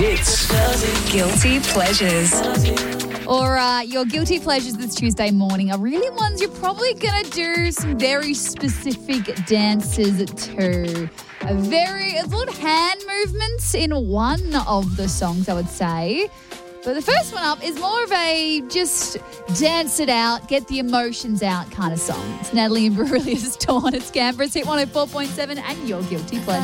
hits. Guilty pleasures. Or your guilty pleasures this Tuesday morning are really ones you're probably going to do some very specific dances to. A lot of hand movements in one of the songs, I would say. But the first one up is more of a just dance it out, get the emotions out kind of song. It's Natalie and Beryllia's Dawn. It's Canberra's Hit 104.7 and your guilty pleasure.